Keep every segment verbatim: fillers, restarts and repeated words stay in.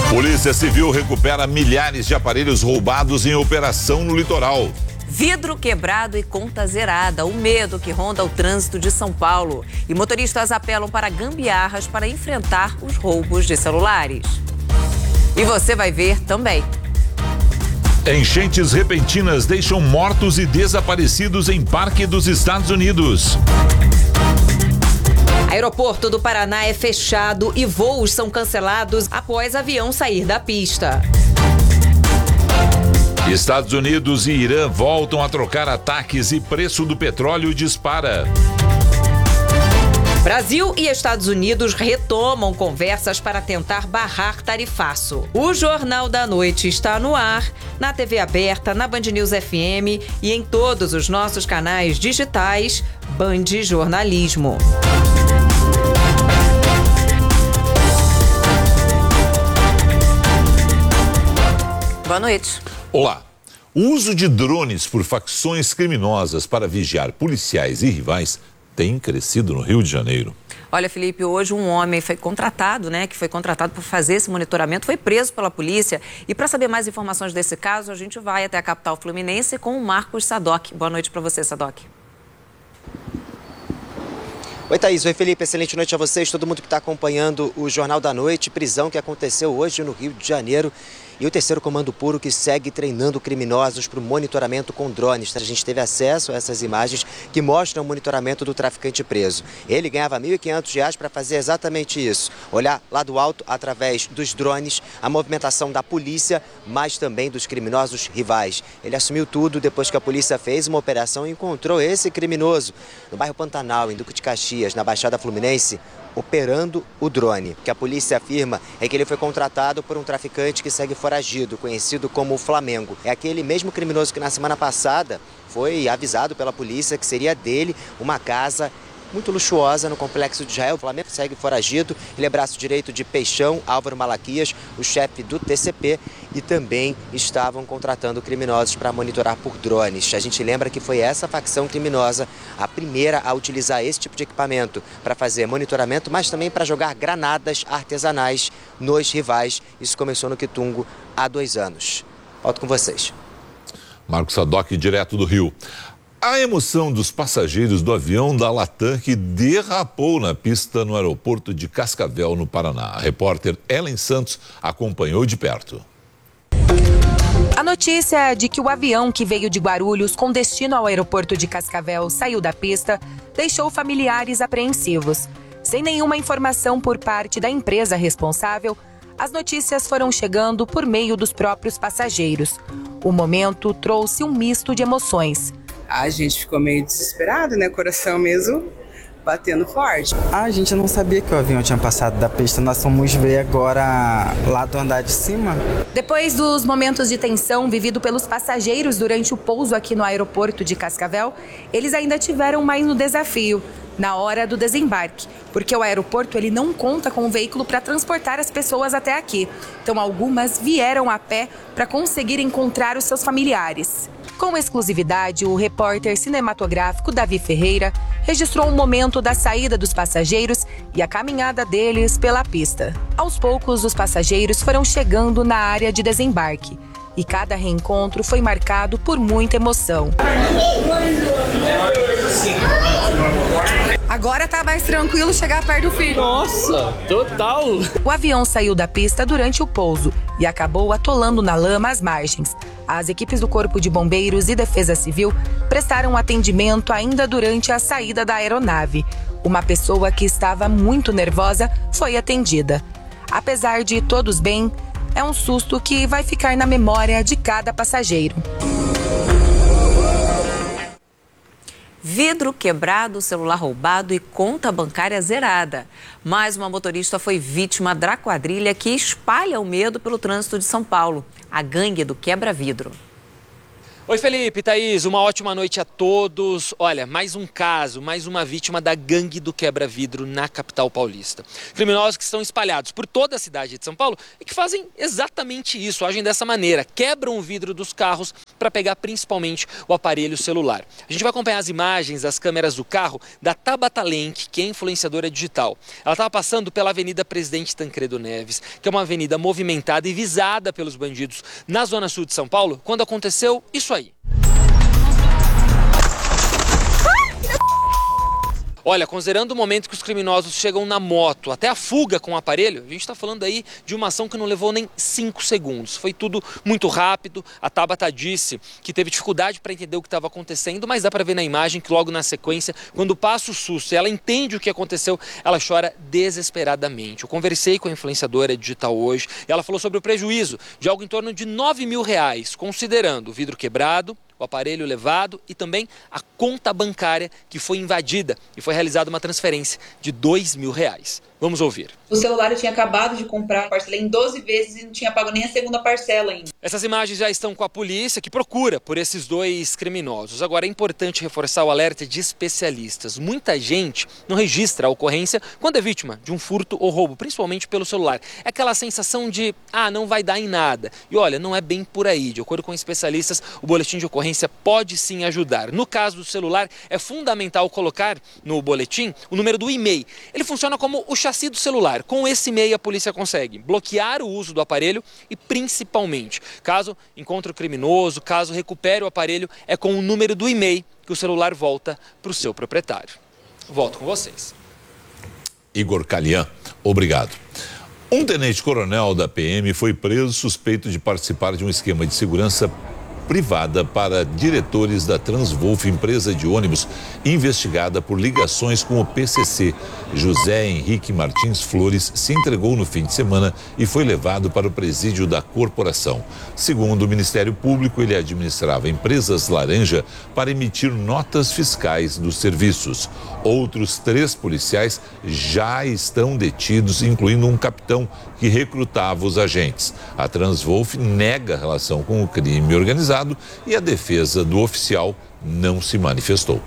Polícia Civil recupera milhares de aparelhos roubados em operação no litoral. Vidro quebrado e conta zerada, o medo que ronda o trânsito de São Paulo. E motoristas apelam para gambiarras para enfrentar os roubos de celulares. E você vai ver também. Enchentes repentinas deixam mortos e desaparecidos em Parque dos Estados Unidos. Aeroporto do Paraná é fechado e voos são cancelados após avião sair da pista. Estados Unidos e Irã voltam a trocar ataques e preço do petróleo dispara. Brasil e Estados Unidos retomam conversas para tentar barrar tarifaço. O Jornal da Noite está no ar, na T V aberta, na Band News F M e em todos os nossos canais digitais Band Jornalismo. Boa noite. Olá. O uso de drones por facções criminosas para vigiar policiais e rivais tem crescido no Rio de Janeiro. Olha, Felipe, hoje um homem foi contratado, né, que foi contratado para fazer esse monitoramento, foi preso pela polícia. E para saber mais informações desse caso, a gente vai até a capital fluminense com o Marcos Sadoc. Boa noite para você, Sadoc. Oi, Thaís. Oi, Felipe. Excelente noite a vocês, todo mundo que está acompanhando o Jornal da Noite. Prisão que aconteceu hoje no Rio de Janeiro. E o terceiro Comando Puro que segue treinando criminosos para o monitoramento com drones. A gente teve acesso a essas imagens que mostram o monitoramento do traficante preso. Ele ganhava mil e quinhentos reais para fazer exatamente isso. Olhar lá do alto, através dos drones, a movimentação da polícia, mas também dos criminosos rivais. Ele assumiu tudo depois que a polícia fez uma operação e encontrou esse criminoso no bairro Pantanal, em Duque de Caxias, na Baixada Fluminense, operando o drone. O que a polícia afirma é que ele foi contratado por um traficante que segue foragido, conhecido como o Flamengo. É aquele mesmo criminoso que na semana passada foi avisado pela polícia que seria dele uma casa muito luxuosa no Complexo de Israel. O Flamengo segue foragido, ele é braço direito de Peixão, Álvaro Malaquias, o chefe do T C P, e também estavam contratando criminosos para monitorar por drones. A gente lembra que foi essa facção criminosa a primeira a utilizar esse tipo de equipamento para fazer monitoramento, mas também para jogar granadas artesanais nos rivais. Isso começou no Quitungo há dois anos. Volto com vocês. Marcos Sadoc, direto do Rio. A emoção dos passageiros do avião da Latam que derrapou na pista no aeroporto de Cascavel, no Paraná. A repórter Ellen Santos acompanhou de perto. A notícia de que o avião que veio de Guarulhos com destino ao aeroporto de Cascavel saiu da pista deixou familiares apreensivos. Sem nenhuma informação por parte da empresa responsável, as notícias foram chegando por meio dos próprios passageiros. O momento trouxe um misto de emoções. A gente ficou meio desesperado, né? Coração mesmo batendo forte. A gente não sabia que o avião tinha passado da pista. Nós fomos ver agora lá do andar de cima. Depois dos momentos de tensão vivido pelos passageiros durante o pouso aqui no aeroporto de Cascavel, eles ainda tiveram mais um desafio na hora do desembarque, porque o aeroporto ele não conta com um veículo para transportar as pessoas até aqui. Então algumas vieram a pé para conseguir encontrar os seus familiares. Com exclusividade, o repórter cinematográfico Davi Ferreira registrou o momento da saída dos passageiros e a caminhada deles pela pista. Aos poucos, os passageiros foram chegando na área de desembarque e cada reencontro foi marcado por muita emoção. Agora tá mais tranquilo chegar perto do filho. Nossa, total! O avião saiu da pista durante o pouso e acabou atolando na lama às margens. As equipes do Corpo de Bombeiros e Defesa Civil prestaram atendimento ainda durante a saída da aeronave. Uma pessoa que estava muito nervosa foi atendida. Apesar de todos bem, é um susto que vai ficar na memória de cada passageiro. Vidro quebrado, celular roubado e conta bancária zerada. Mais uma motorista foi vítima da quadrilha que espalha o medo pelo trânsito de São Paulo, a gangue do quebra-vidro. Oi, Felipe, Thaís, uma ótima noite a todos. Olha, mais um caso, mais uma vítima da gangue do quebra-vidro na capital paulista. Criminosos que estão espalhados por toda a cidade de São Paulo e que fazem exatamente isso, agem dessa maneira, quebram o vidro dos carros para pegar principalmente o aparelho celular. A gente vai acompanhar as imagens das câmeras do carro da Tabata Lenk, que é influenciadora digital. Ela estava passando pela Avenida Presidente Tancredo Neves, que é uma avenida movimentada e visada pelos bandidos na zona sul de São Paulo, quando aconteceu isso aí. Olha, considerando o momento que os criminosos chegam na moto até a fuga com o aparelho, a gente está falando aí de uma ação que não levou nem cinco segundos. Foi tudo muito rápido. A Tabata disse que teve dificuldade para entender o que estava acontecendo, mas dá para ver na imagem que logo na sequência, quando passa o susto e ela entende o que aconteceu, ela chora desesperadamente. Eu conversei com a influenciadora digital hoje e ela falou sobre o prejuízo de algo em torno de nove mil reais, considerando o vidro quebrado, o aparelho levado e também a conta bancária que foi invadida e foi realizada uma transferência de dois mil reais. Vamos ouvir. O celular eu tinha acabado de comprar, parcelei em doze vezes e não tinha pago nem a segunda parcela ainda. Essas imagens já estão com a polícia, que procura por esses dois criminosos. Agora, é importante reforçar o alerta de especialistas. Muita gente não registra a ocorrência quando é vítima de um furto ou roubo, principalmente pelo celular. É aquela sensação de, ah, não vai dar em nada. E olha, não é bem por aí. De acordo com especialistas, o boletim de ocorrência pode sim ajudar. No caso do celular, é fundamental colocar no boletim o número do e-mail. Ele funciona como o chassi do celular. Com esse e-mail, a polícia consegue bloquear o uso do aparelho e, principalmente, caso encontre o criminoso, caso recupere o aparelho, é com o número do e-mail que o celular volta para o seu proprietário. Volto com vocês. Igor Calian, obrigado. Um tenente-coronel da P M foi preso suspeito de participar de um esquema de segurança privada para diretores da Transvolf, empresa de ônibus investigada por ligações com o P C C. José Henrique Martins Flores se entregou no fim de semana e foi levado para o presídio da corporação. Segundo o Ministério Público, ele administrava empresas laranja para emitir notas fiscais dos serviços. Outros três policiais já estão detidos, incluindo um capitão que recrutava os agentes. A Transvolf nega relação com o crime organizado e a defesa do oficial não se manifestou.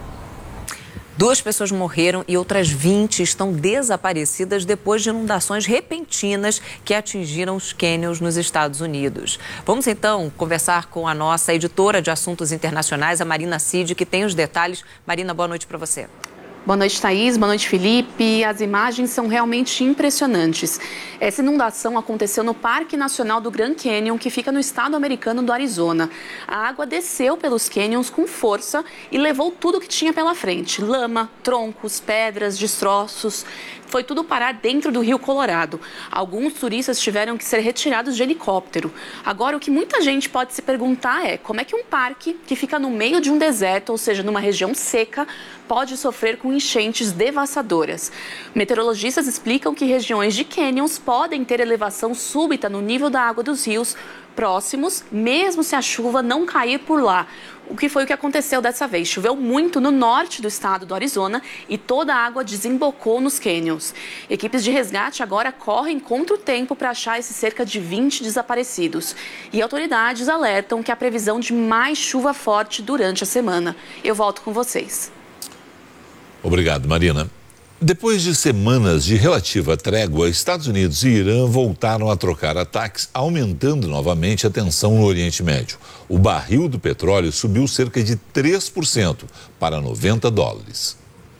Duas pessoas morreram e outras vinte estão desaparecidas depois de inundações repentinas que atingiram os cânions nos Estados Unidos. Vamos então conversar com a nossa editora de assuntos internacionais, a Marina Cid, que tem os detalhes. Marina, boa noite para você. Boa noite, Thaís. Boa noite, Felipe. As imagens são realmente impressionantes. Essa inundação aconteceu no Parque Nacional do Grand Canyon, que fica no estado americano do Arizona. A água desceu pelos canyons com força e levou tudo que tinha pela frente. Lama, troncos, pedras, destroços. Foi tudo parar dentro do Rio Colorado. Alguns turistas tiveram que ser retirados de helicóptero. Agora, o que muita gente pode se perguntar é como é que um parque que fica no meio de um deserto, ou seja, numa região seca, pode sofrer com enchentes devastadoras. Meteorologistas explicam que regiões de canyons podem ter elevação súbita no nível da água dos rios próximos, mesmo se a chuva não cair por lá. O que foi o que aconteceu dessa vez? Choveu muito no norte do estado do Arizona e toda a água desembocou nos canyons. Equipes de resgate agora correm contra o tempo para achar esses cerca de vinte desaparecidos. E autoridades alertam que há previsão de mais chuva forte durante a semana. Eu volto com vocês. Obrigado, Marina. Depois de semanas de relativa trégua, Estados Unidos e Irã voltaram a trocar ataques, aumentando novamente a tensão no Oriente Médio. O barril do petróleo subiu cerca de três por cento para noventa dólares.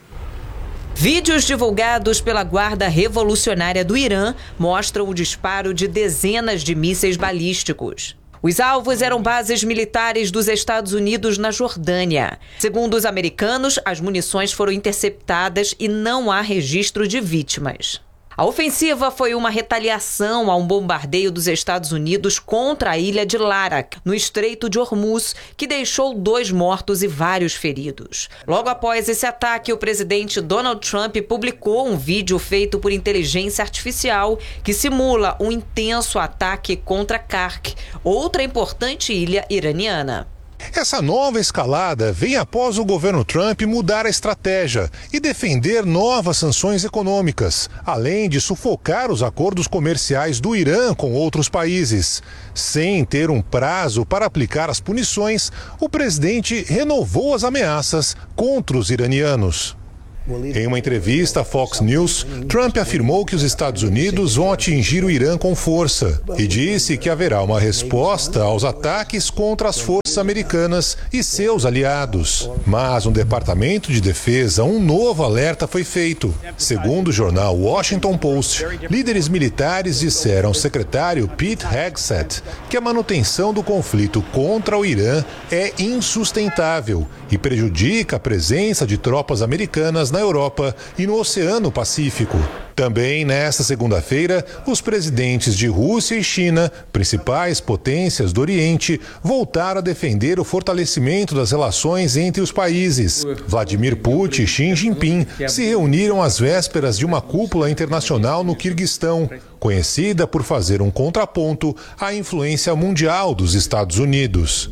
Vídeos divulgados pela Guarda Revolucionária do Irã mostram o disparo de dezenas de mísseis balísticos. Os alvos eram bases militares dos Estados Unidos na Jordânia. Segundo os americanos, as munições foram interceptadas e não há registro de vítimas. A ofensiva foi uma retaliação a um bombardeio dos Estados Unidos contra a ilha de Larak, no Estreito de Hormuz, que deixou dois mortos e vários feridos. Logo após esse ataque, o presidente Donald Trump publicou um vídeo feito por inteligência artificial que simula um intenso ataque contra Kark, outra importante ilha iraniana. Essa nova escalada vem após o governo Trump mudar a estratégia e defender novas sanções econômicas, além de sufocar os acordos comerciais do Irã com outros países. Sem ter um prazo para aplicar as punições, o presidente renovou as ameaças contra os iranianos. Em uma entrevista à Fox News, Trump afirmou que os Estados Unidos vão atingir o Irã com força e disse que haverá uma resposta aos ataques contra as forças americanas e seus aliados. Mas no Departamento de Defesa, um novo alerta foi feito. Segundo o jornal Washington Post, líderes militares disseram ao secretário Pete Hegseth que a manutenção do conflito contra o Irã é insustentável e prejudica a presença de tropas americanas na Europa e no Oceano Pacífico. Também nesta segunda-feira, os presidentes de Rússia e China, principais potências do Oriente, voltaram a defender o fortalecimento das relações entre os países. Vladimir Putin e Xi Jinping se reuniram às vésperas de uma cúpula internacional no Quirguistão, conhecida por fazer um contraponto à influência mundial dos Estados Unidos.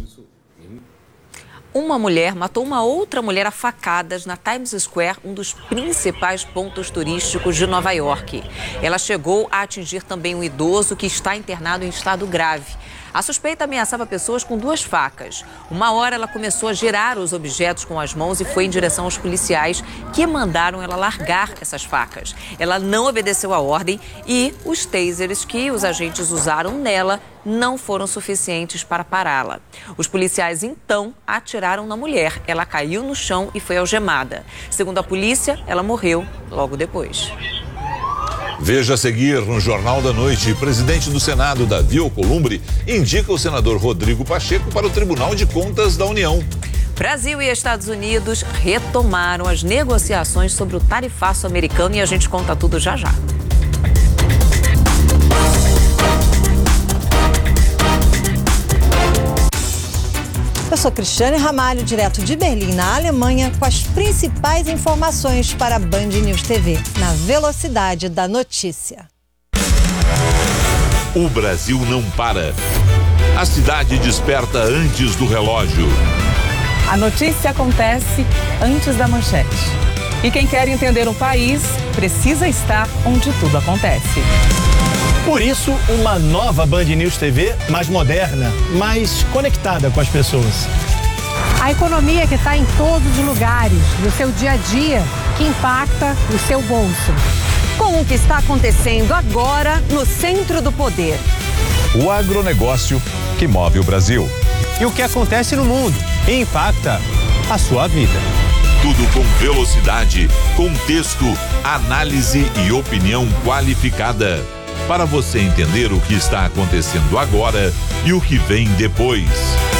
Uma mulher matou uma outra mulher a facadas na Times Square, um dos principais pontos turísticos de Nova York. Ela chegou a atingir também um idoso que está internado em estado grave. A suspeita ameaçava pessoas com duas facas. Uma hora ela começou a girar os objetos com as mãos e foi em direção aos policiais, que mandaram ela largar essas facas. Ela não obedeceu à ordem e os tasers que os agentes usaram nela não foram suficientes para pará-la. Os policiais então atiraram na mulher. Ela caiu no chão e foi algemada. Segundo a polícia, ela morreu logo depois. Veja a seguir no Jornal da Noite. O presidente do Senado, Davi Alcolumbre, indica o senador Rodrigo Pacheco para o Tribunal de Contas da União. Brasil e Estados Unidos retomaram as negociações sobre o tarifaço americano e a gente conta tudo já já. Eu sou Cristiane Ramalho, direto de Berlim, na Alemanha, com as principais informações para a Band News T V, na velocidade da notícia. O Brasil não para. A cidade desperta antes do relógio. A notícia acontece antes da manchete. E quem quer entender o país precisa estar onde tudo acontece. Por isso, uma nova Band News T V mais moderna, mais conectada com as pessoas. A economia que está em todos os lugares, no seu dia a dia, que impacta o seu bolso. Com o que está acontecendo agora no centro do poder. O agronegócio que move o Brasil. E o que acontece no mundo e impacta a sua vida. Tudo com velocidade, contexto, análise e opinião qualificada. Para você entender o que está acontecendo agora e o que vem depois.